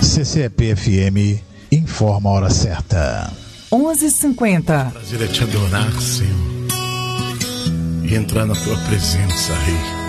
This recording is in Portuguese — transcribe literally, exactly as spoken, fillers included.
C C E P F M informa a hora certa. onze e cinquenta. Prazer é te adorar, Senhor, e entrar na tua presença, Rei.